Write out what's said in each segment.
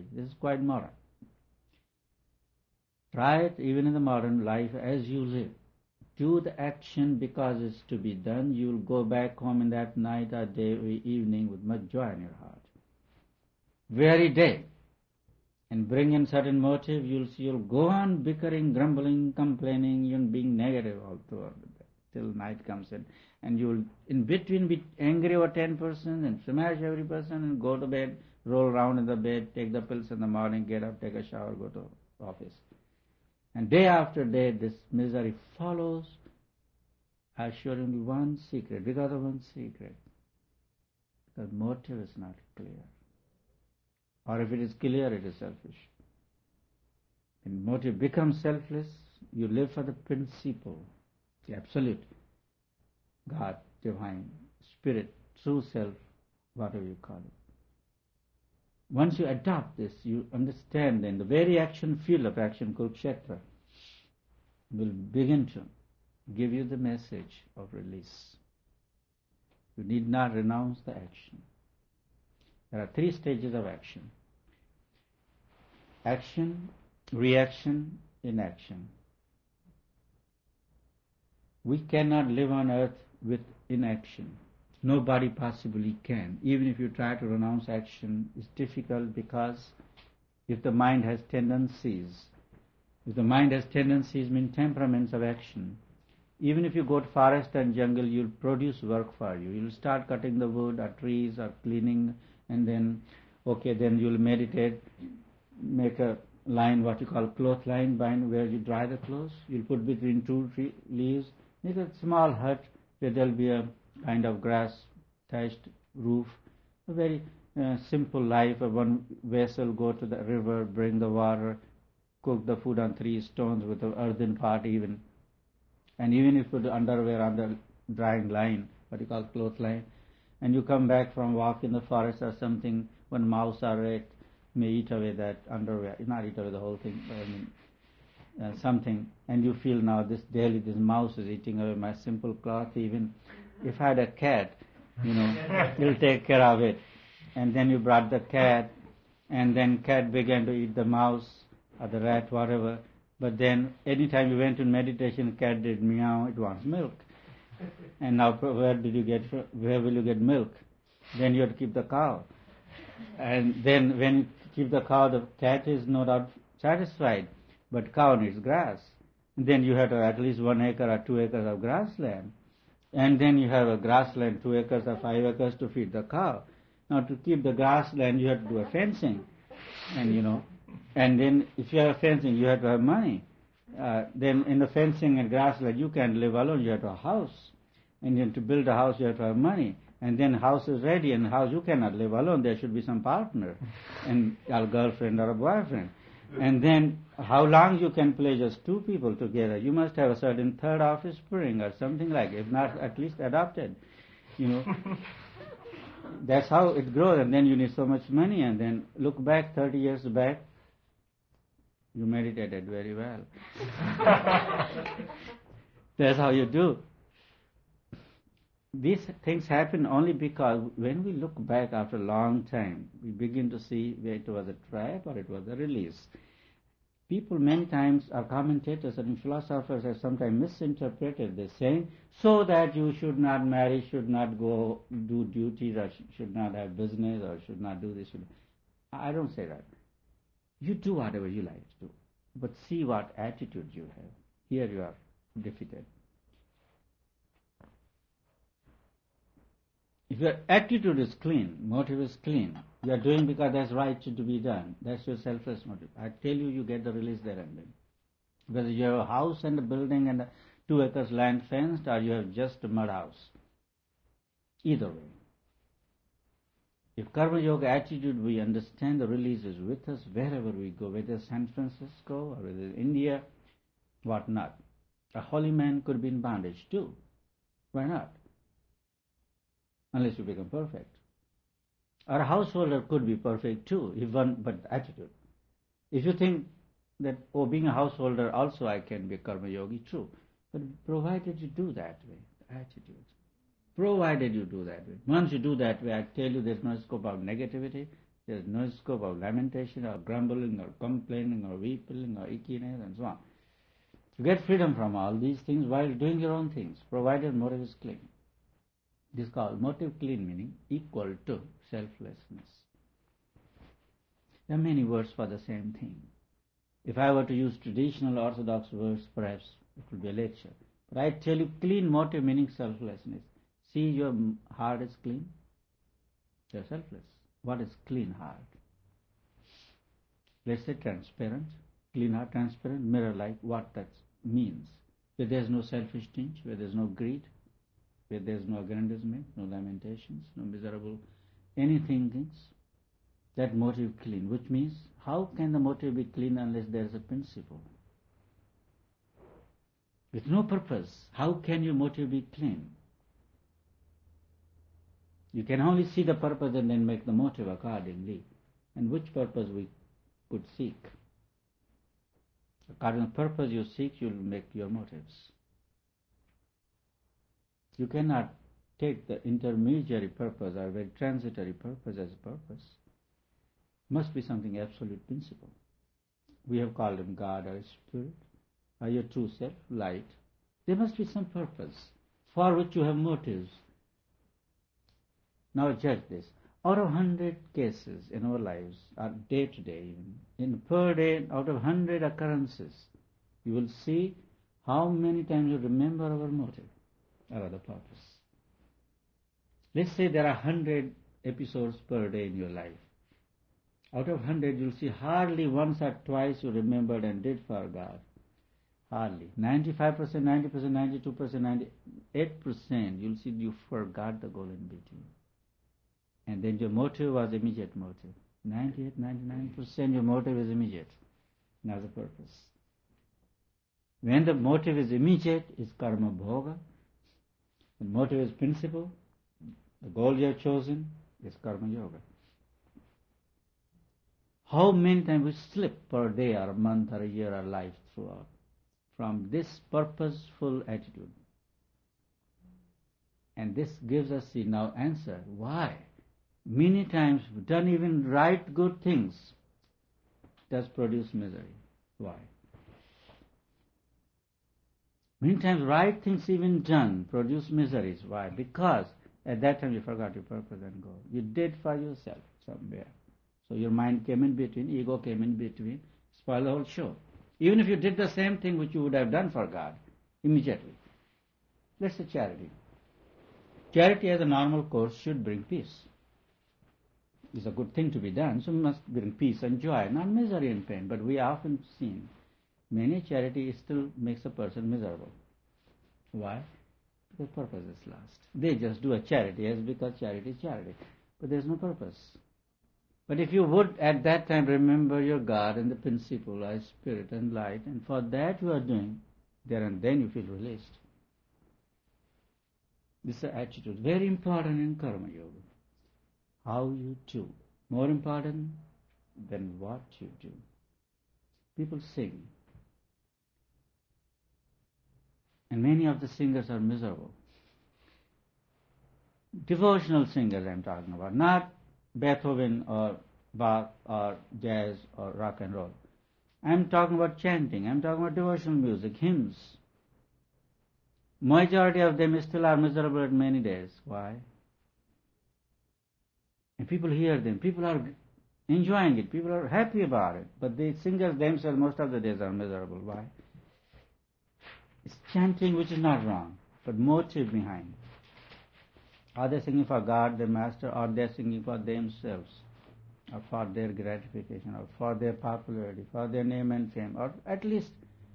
This is quite moral. Try it even in the modern life as you live. Do the action because it's to be done. You'll go back home in that night or day or evening with much joy in your heart. Very day. And bring in certain motive, you'll go on bickering, grumbling, complaining, and being negative all throughout the day, till night comes in. And you'll in between be angry over 10 persons and smash every person and go to bed, roll around in the bed, take the pills in the morning, get up, take a shower, go to office. And day after day this misery follows. I assure you only one secret, because of one secret. The motive is not clear. Or if it is clear, it is selfish. When motive becomes selfless, you live for the principle, the absolute, God, divine, spirit, true self, whatever you call it. Once you adopt this, you understand then the very action, field of action, Kurukshetra, will begin to give you the message of release. You need not renounce the action. There are 3 stages of action. Action, reaction, inaction. We cannot live on earth with inaction. Nobody possibly can. Even if you try to renounce action, it's difficult, because if the mind has tendencies mean temperaments of action. Even if you go to forest and jungle, you'll produce work for you. You'll start cutting the wood or trees or cleaning, and then you'll meditate, make a line, what you call cloth line, bind where you dry the clothes. You'll put between 2 leaves, make a small hut where there'll be a kind of grass-thatched roof. A very simple life. One vessel, go to the river, bring the water, cook the food on 3 stones with an earthen pot even. And even if you put underwear on the drying line, what you call cloth line, and you come back from walk in the forest or something, one mouse or rat may eat away that underwear, not eat away the whole thing, but something, and you feel now this mouse is eating away my simple cloth. Even if I had a cat, he'll take care of it. And then you brought the cat, and then cat began to eat the mouse or the rat, whatever. But then anytime you went to meditation, cat did meow, it wants milk. And now where will you get milk? Then you have to keep the cow. And then when you keep the cow, the cat is no doubt satisfied, but cow needs grass. And then you have to have at least 1 acre or 2 acres of grassland. And then you have a grassland, 2 acres or 5 acres to feed the cow. Now to keep the grassland, you have to do a fencing. And then if you have fencing, you have to have money. Then in the fencing and grassland, you can't live alone, you have to have a house. And then to build a house, you have to have money. And then house is ready, and house you cannot live alone, there should be some partner, and a girlfriend or a boyfriend. And then how long you can play just 2 people together? You must have a certain third offspring or something like it, if not at least adopted. That's how it grows, and then you need so much money, and then look back 30 years back, you meditated very well. That's how you do. These things happen only because when we look back after a long time, we begin to see whether it was a trap or it was a release. People many times, our commentators and philosophers have sometimes misinterpreted this, saying, so that you should not marry, should not go do duties, or should not have business, or should not do this. I don't say that. You do whatever you like to do, but see what attitude you have. Here you are defeated. If your attitude is clean, motive is clean, you are doing because that's right to be done. That's your selfless motive. I tell you, you get the release there and then. Whether you have a house and a building and 2 acres land fenced, or you have just a mud house. Either way. If Karma Yoga attitude, we understand the release is with us wherever we go, whether San Francisco or whether India, what not. A holy man could be in bondage too. Why not? Unless you become perfect. Or a householder could be perfect too, but attitude. If you think that, being a householder also I can be a karma yogi, true. But provided you do that way, attitude. Provided you do that way. Once you do that way, I tell you there's no scope of negativity. There is no scope of lamentation or grumbling or complaining or weeping or ickiness and so on. You get freedom from all these things while doing your own things, provided motive is clean. This is called motive clean, meaning equal to selflessness. There are many words for the same thing. If I were to use traditional orthodox words, perhaps it would be a lecture. But I tell you, clean motive meaning selflessness. See, your heart is clean. You're selfless. What is clean heart? Let's say transparent. Clean heart, transparent, mirror-like, what that means. Where there's no selfish tinge, where there's no greed, where there's no aggrandizement, no lamentations, no miserable anything. That motive clean, which means how can the motive be clean unless there is a principle? With no purpose, how can your motive be clean? You can only see the purpose and then make the motive accordingly. And which purpose we could seek? According to the purpose you seek, you will make your motives. You cannot take the intermediary purpose or very transitory purpose as a purpose. Must be something absolute principle. We have called him God or Spirit, or your true self, light. There must be some purpose for which you have motives. Now judge this. Out of 100 cases in our lives, or day to day, in per day, out of 100 occurrences, you will see how many times you remember our motive or other purpose. Let's say there are 100 episodes per day in your life. Out of 100, you'll see hardly once or twice you remembered and did for God. Hardly. 95%, 90%, 92%, 98%, you'll see you forgot the goal in between. And then your motive was immediate motive. 98, 99% your motive is immediate, not the purpose. When the motive is immediate, it's karma bhoga. When motive is principle, the goal you have chosen is karma yoga. How many times we slip per day or a month or a year or life throughout from this purposeful attitude. And this gives us the now answer. Why? Many times we've done even right good things does produce misery. Why? Many times right things even done produce miseries. Why? Because at that time you forgot your purpose and goal. You did for yourself somewhere. So your mind came in between, ego came in between, spoiled the whole show. Even if you did the same thing which you would have done for God, immediately. Let's say charity. Charity as a normal course should bring peace. It's a good thing to be done, so it must bring peace and joy, not misery and pain. But we often seen many charity still makes a person miserable. Why? Because purpose is lost. They just do a charity as because charity is charity. But there's no purpose. But if you would at that time remember your God and the principle as spirit and light, and for that you are doing, there and then you feel released. This is the attitude, very important in Karma Yoga. How you do, more important than what you do. People sing, and many of the singers are miserable. Devotional singers I'm talking about, not Beethoven or Bach or jazz or rock and roll. I'm talking about chanting, I'm talking about devotional music, hymns. Majority of them still are miserable at many days. Why? And people hear them, people are enjoying it, people are happy about it, but the singers themselves most of the days are miserable. Why? It's chanting which is not wrong, but motive behind. Are they singing for God, their master, or they're singing for themselves, or for their gratification, or for their popularity, for their name and fame, or at least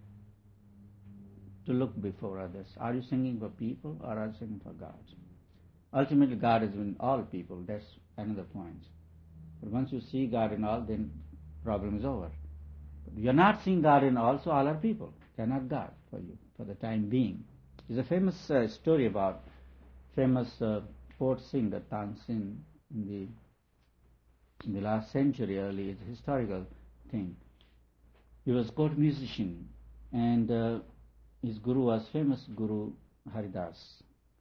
to look before others? Are you singing for people, or are you singing for God? Ultimately, God is in all people. That's another point. But once you see God in all, then problem is over. But you're not seeing God in all, so all are people. They're not God for you, for the time being. There's a famous story about famous folk singer Tansin in the last century early. It's a historical thing. He was a court musician, and his guru was famous Guru Haridas.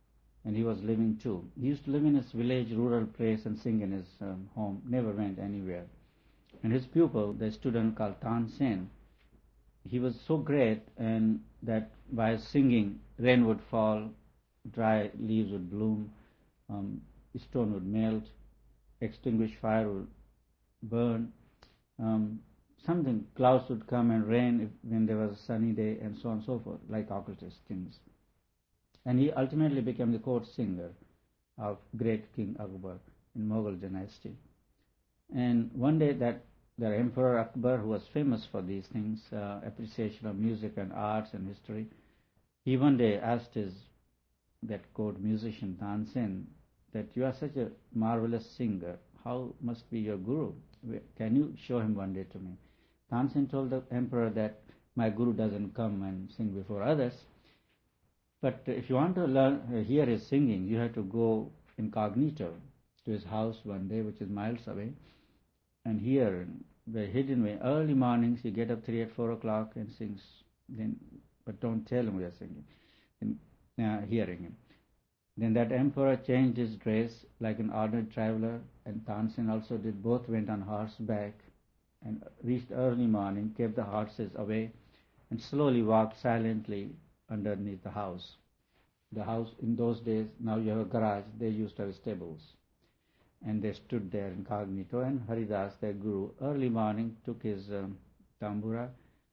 and he was living too. He used to live in his village, rural place, and sing in his home, never went anywhere. And his pupil, the student called Tansen, he was so great, and that by singing, rain would fall, dry leaves would bloom, stone would melt, extinguished fire would burn, something, clouds would come and rain when there was a sunny day, and so on and so forth, like occultist things. And he ultimately became the court singer of great King Akbar in Mughal dynasty. And one day that the Emperor Akbar, who was famous for these things, appreciation of music and arts and history, he one day asked that court musician Tansen that you are such a marvelous singer, how must be your guru? Can you show him one day to me? Tansen told the emperor that my guru doesn't come and sing before others, but if you want to hear his singing, you have to go incognito to his house one day, which is miles away, and hear the hidden way. Early mornings, you get up 3 or 4 o'clock and sings, but don't tell him we are singing, hearing him. Then that emperor changed his dress like an ordinary traveler, and Tansen also did. Both went on horseback and reached early morning, kept the horses away, and slowly walked silently underneath the house. The house in those days, now you have a garage, they used to have stables. And they stood there incognito, and Haridas, their guru, early morning took his tambura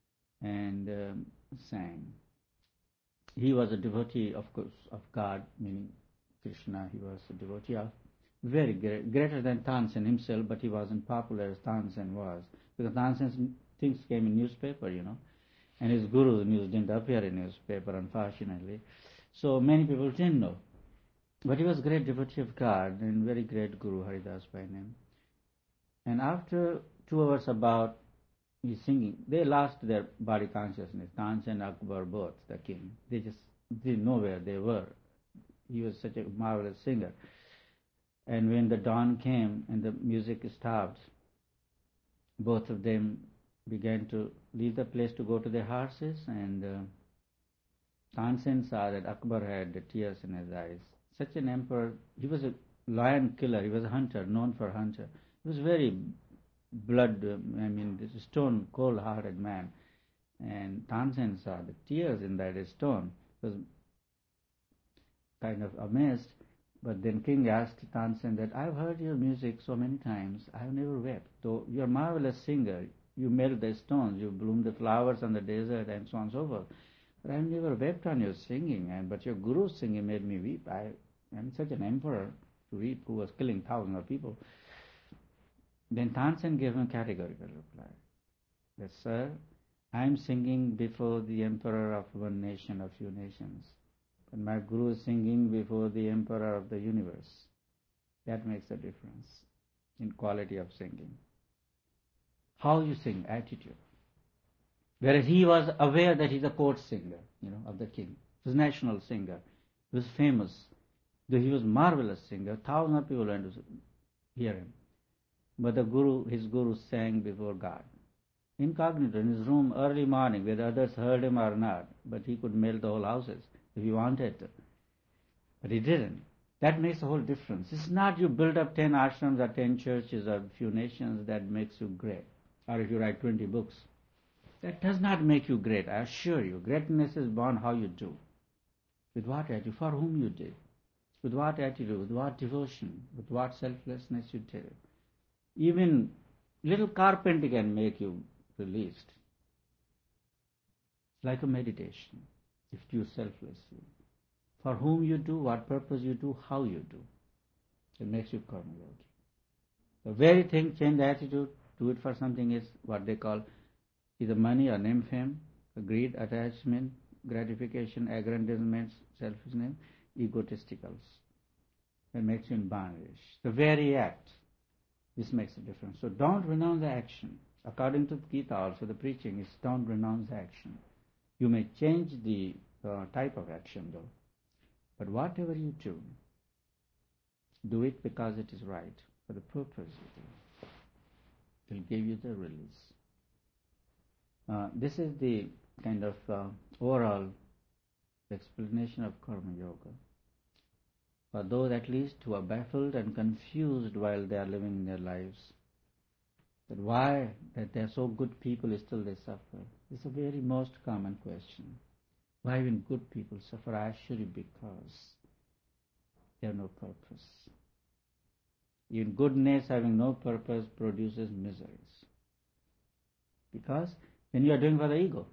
and sang. He was a devotee, of course, of God, meaning Krishna. He was a devotee of very great, greater than Tansen himself, but he wasn't popular as Tansen was, because Tansen's things came in newspaper, and his guru's news didn't appear in newspaper, unfortunately. So many people didn't know. But he was a great devotee of God and very great guru, Haridas by name. And after 2 hours about his singing, they lost their body consciousness. Tansen and Akbar both, the king. They just didn't know where they were. He was such a marvelous singer. And when the dawn came and the music stopped, both of them began to leave the place to go to their horses, and Tansen saw that Akbar had the tears in his eyes. Such an emperor, he was a lion killer, he was a hunter, known for hunter. He was very stone cold-hearted man. And Tansen saw the tears in that stone. He was kind of amazed. But then king asked Tansen that, I've heard your music so many times, I've never wept. Though you're a marvelous singer, you melt the stones, you bloom the flowers on the desert, and so on and so forth. But I've never wept on your singing, but your guru's singing made me weep. I am such an emperor to weep, who was killing thousands of people. Then Tansen gave him a categorical reply, that, sir, I am singing before the emperor of one nation, of few nations, but my guru is singing before the emperor of the universe. That makes a difference in quality of singing. How you sing, attitude. Whereas he was aware that he's a court singer, of the king. He was a national singer. He was famous. Though he was a marvelous singer, thousands of people went to hear him. But his guru sang before God. Incognito, in his room, early morning, whether others heard him or not, but he could melt the whole houses if he wanted to. But he didn't. That makes a whole difference. It's not you build up 10 ashrams or 10 churches or a few nations that makes you great. Or if you write 20 books. That does not make you great, I assure you. Greatness is born how you do. With what attitude, for whom you did. With what attitude, with what devotion, with what selflessness you did. Even little carpenter can make you released. Like a meditation, if you do selflessly. For whom you do, what purpose you do, how you do. It makes you karma yogi. The very thing, change the attitude, do it for something is what they call either money or name, fame, greed, attachment, gratification, aggrandizement, selfishness, egotisticals. It makes you in bondage. The very act, this makes a difference. So don't renounce the action. According to Gita also, the preaching is don't renounce the action. You may change the type of action though. But whatever you do it because it is right, for the purpose you do. It will give you the release. This is the kind of overall explanation of Karma Yoga. for those at least who are baffled and confused while they are living their lives, that why that they are so good people still they suffer. It's a very most common question. Why even good people suffer? Actually because they have no purpose. Even goodness having no purpose produces miseries. Because when you are doing for the ego,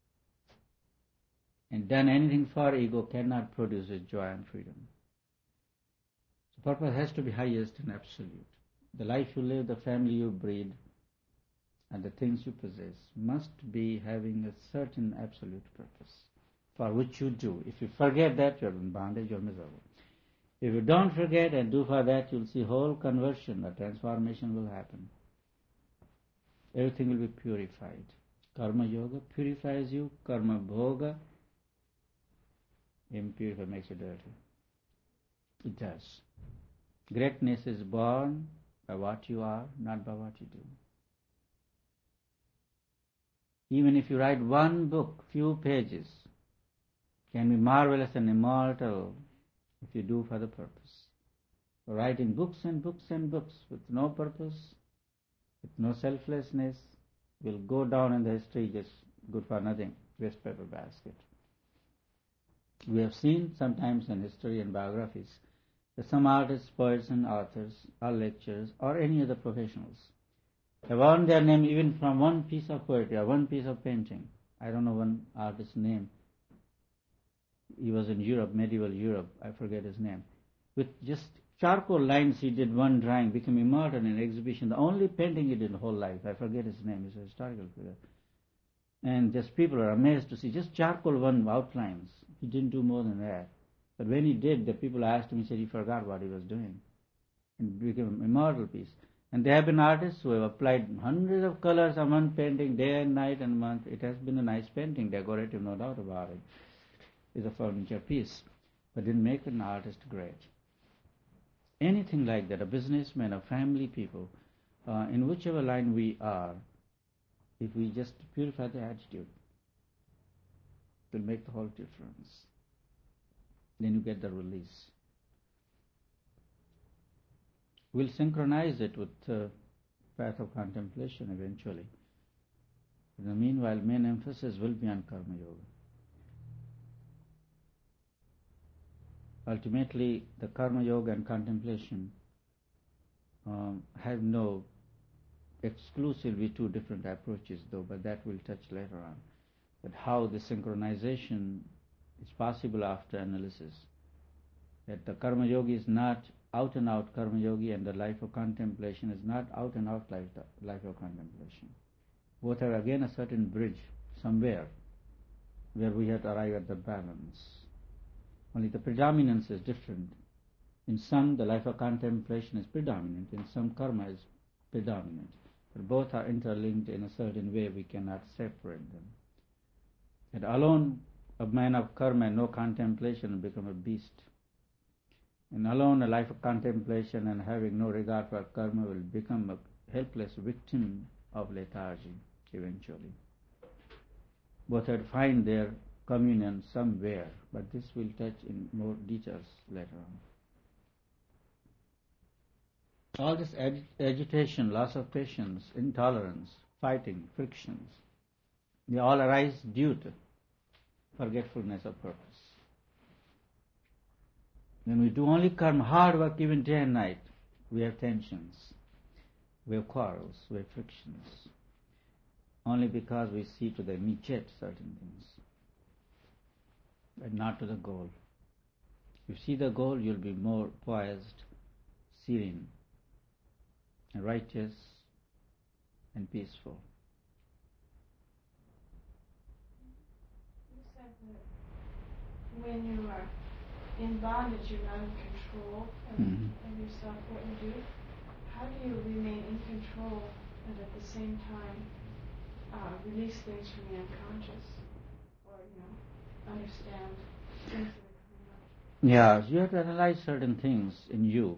and done anything for ego cannot produce joy and freedom. So purpose has to be highest and absolute. The life you live, the family you breed, and the things you possess must be having a certain absolute purpose for which you do. If you forget that, you're in bondage, you're miserable. If you don't forget and do for that, you'll see whole conversion, a transformation will happen. Everything will be purified. Karma yoga purifies you. Karma bhoga impurifies, makes you dirty. It does. Greatness is born by what you are, not by what you do. Even if you write one book, few pages, can be marvelous and immortal if you do for the purpose. Writing books and books and books with no purpose, with no selflessness, will go down in the history just good for nothing, waste paper basket. We have seen sometimes in history and biographies that some artists, poets and authors, or lecturers, or any other professionals have earned their name even from one piece of poetry or one piece of painting. I don't know one artist's name. He was in Europe, medieval Europe, I forget his name. With just charcoal lines he did one drawing, became immortal in an exhibition. The only painting he did in whole life, I forget his name, he's a historical figure. And just people are amazed to see just charcoal one outlines. He didn't do more than that. But when he did, the people asked him, he said he forgot what he was doing. And it became an immortal piece. And there have been artists who have applied hundreds of colors on one painting, day and night and month. It has been a nice painting, decorative, no doubt about it. It's a furniture piece, but didn't make an artist great. Anything like that, a businessman, a family people, in whichever line we are, if we just purify the attitude, it will make the whole difference. Then you get the release. We'll synchronize it with the path of contemplation eventually. In the meanwhile, main emphasis will be on Karma Yoga. Ultimately, the Karma Yoga and contemplation have no exclusively two different approaches though, but that we'll touch later on. But how the synchronization is possible after analysis. That the Karma Yogi is not out and out Karma Yogi and the life of contemplation is not out and out life of contemplation. Both have again a certain bridge somewhere where we have to arrive at the balance. Only the predominance is different. In some, the life of contemplation is predominant. In some, karma is predominant. But both are interlinked in a certain way. We cannot separate them. And alone, a man of karma and no contemplation will become a beast. And alone, a life of contemplation and having no regard for karma will become a helpless victim of lethargy eventually. Both have to find their communion somewhere, but this we'll touch in more details later on. All this agitation, loss of patience, intolerance, fighting, frictions, they all arise due to forgetfulness of purpose. When we do only karma, hard work even day and night, we have tensions, we have quarrels, we have frictions, only because we see to the immediate certain things, but not to the goal. If you see the goal, you'll be more poised, serene, and righteous, and peaceful. You said that when you are in bondage, you're not in control of yourself, what you do. How do you remain in control and at the same time release things from the unconscious, or understand things that are coming up? Yeah, you have to analyze certain things in you,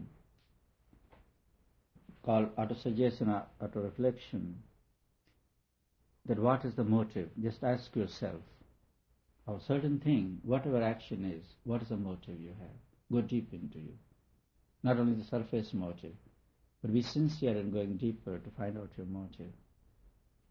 called autosuggestion, auto-reflection, that what is the motive? Just ask yourself, of certain thing, whatever action is, what is the motive you have? Go deep into you. Not only the surface motive, but be sincere in going deeper to find out your motive.